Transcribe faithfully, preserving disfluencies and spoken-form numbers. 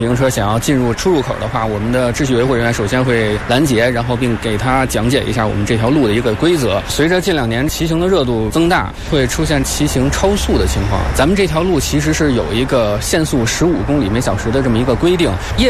自行车想要进入出入口的话，我们的秩序维护人员首先会拦截，然后并给他讲解一下我们这条路的一个规则。随着近两年骑行的热度增大，会出现骑行超速的情况。咱们这条路其实是有一个限速十五公里每小时的这么一个规定。